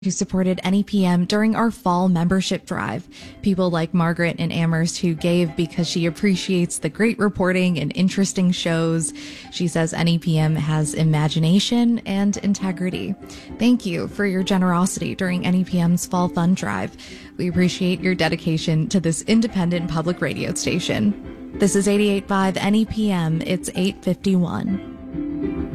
who supported NEPM during our fall membership drive. People like Margaret in Amherst who gave because she appreciates the great reporting and interesting shows. She says NEPM has imagination and integrity. Thank you for your generosity during NEPM's fall fund drive. We appreciate your dedication to this independent public radio station. This is 88.5 NEPM. It's 8:51.